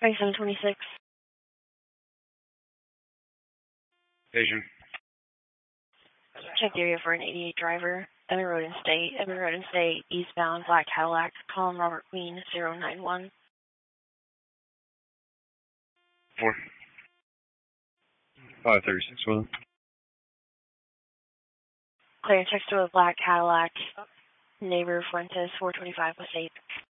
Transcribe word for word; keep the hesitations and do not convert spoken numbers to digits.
twenty-seven twenty-six. Station. Check the area for an eighty-eight driver. Evan Road and State. Evan Road and State, eastbound, black Cadillac. Colin Robert Queen, zero nine one. Four. Five thirty-six, well. Clear and text to a black Cadillac. Neighbor Fuentes, four twenty-five West eight.